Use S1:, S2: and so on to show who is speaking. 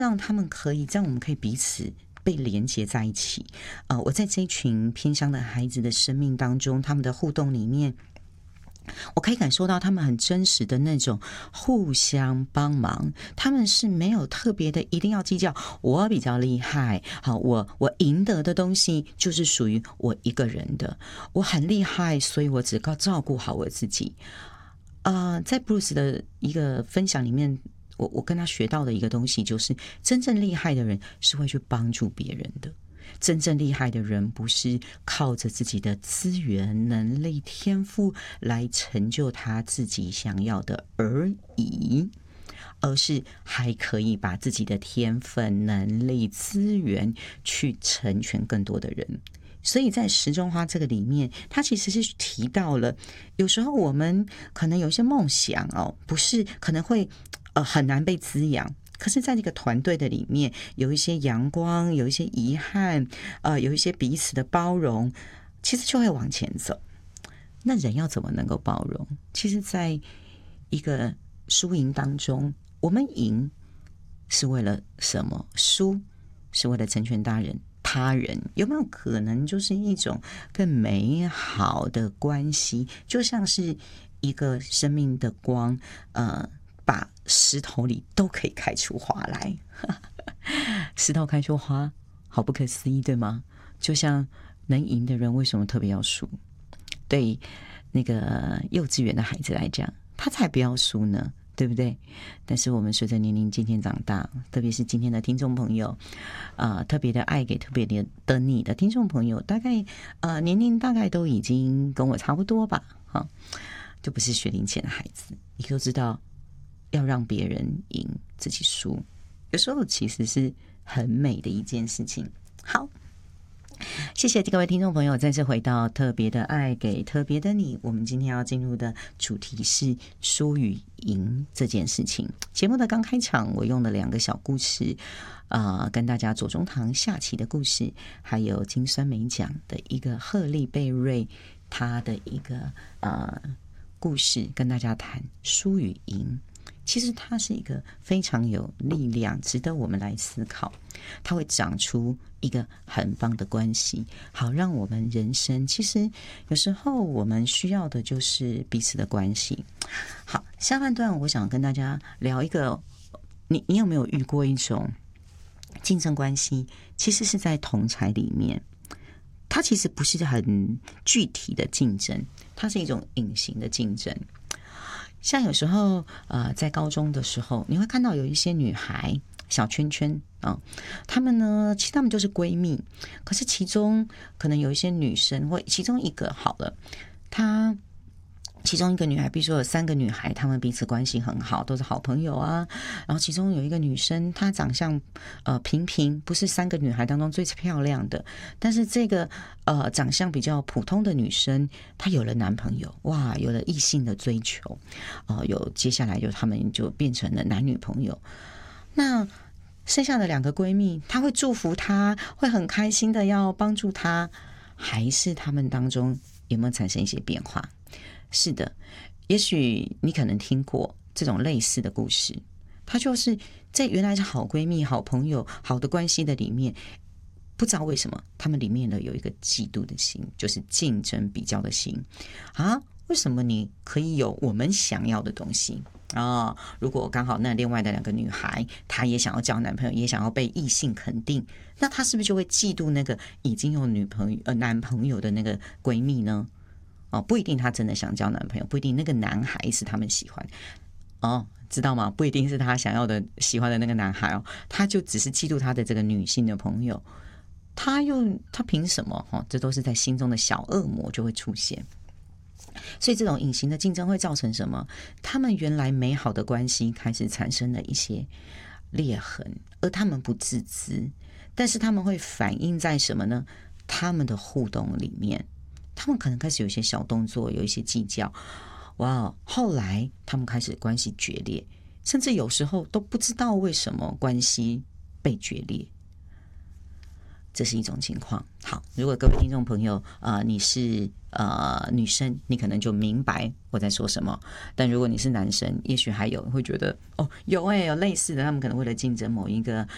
S1: 让他们可以，这样我们可以彼此被连接在一起。我在这一群偏乡的孩子的生命当中，他们的互动里面，我可以感受到他们很真实的那种互相帮忙，他们是没有特别的一定要计较我比较厉害，好，我赢得的东西就是属于我一个人的，我很厉害，所以我只靠照顾好我自己。在 Bruce 的一个分享里面，我跟他学到的一个东西就是，真正厉害的人是会去帮助别人的。真正厉害的人不是靠着自己的资源、能力、天赋来成就他自己想要的而已，而是还可以把自己的天分、能力、资源去成全更多的人。所以在时钟花这个里面，他其实是提到了，有时候我们可能有一些梦想不是可能会很难被滋养。可是在这个团队的里面，有一些阳光，有一些遗憾，有一些彼此的包容，其实就会往前走。那人要怎么能够包容？其实在一个输赢当中，我们赢是为了什么？输是为了成全他人，有没有可能就是一种更美好的关系？就像是一个生命的光，把石头里都可以开出花来。石头开出花，好不可思议，对吗？就像能赢的人为什么特别要输？对那个幼稚园的孩子来讲，他才不要输呢，对不对？但是我们随着年龄渐渐长大，特别是今天的听众朋友，特别的爱给特别的你的听众朋友，大概年龄大概都已经跟我差不多吧，就不是学龄前的孩子，你都知道要让别人赢，自己输，有时候其实是很美的一件事情。好，谢谢各位听众朋友，再次回到特别的爱给特别的你。我们今天要进入的主题是输与赢这件事情。节目的刚开场，我用了2个小故事，跟大家左宗棠下棋的故事，还有金酸梅奖的一个赫利贝瑞他的一个故事，跟大家谈输与赢。其实它是一个非常有力量，值得我们来思考。它会长出一个很棒的关系，好让我们人生，其实有时候我们需要的就是彼此的关系。好，下半段我想跟大家聊一个，你有没有遇过一种竞争关系？其实是在同侪里面，它其实不是很具体的竞争，它是一种隐形的竞争。像有时候在高中的时候，你会看到有一些女孩小圈圈她们呢，其实她们就是闺蜜，可是其中可能有一些女生，或其中一个好了，其中一个女孩，比如说有3个女孩，她们彼此关系很好，都是好朋友啊。然后其中有一个女生，她长相平平，不是3个女孩当中最漂亮的，但是这个长相比较普通的女生，她有了男朋友，哇，有了异性的追求，接下来她们就变成了男女朋友。那剩下的2个闺蜜，她会祝福她，会很开心的要帮助她，还是她们当中有没有产生一些变化？是的，也许你可能听过这种类似的故事，它就是在原来是好闺蜜、好朋友、好的关系的里面，不知道为什么他们里面呢有一个嫉妒的心，就是竞争比较的心啊。为什么你可以有我们想要的东西如果刚好那另外的2个女孩，她也想要交男朋友，也想要被异性肯定，那她是不是就会嫉妒那个已经有男朋友的那个闺蜜呢？不一定她真的想交男朋友，不一定那个男孩是他们喜欢知道吗？不一定是他想要的喜欢的那个男孩他就只是嫉妒他的这个女性的朋友，他凭什么这都是在心中的小恶魔就会出现。所以这种隐形的竞争会造成什么？他们原来美好的关系开始产生了一些裂痕，而他们不自知，但是他们会反映在什么呢？他们的互动里面，他们可能开始有一些小动作，有一些计较，哇！后来他们开始关系决裂，甚至有时候都不知道为什么关系被决裂，这是一种情况。好，如果各位听众朋友你是女生，你可能就明白我在说什么，但如果你是男生，也许还会觉得有类似的，他们可能为了竞争某一个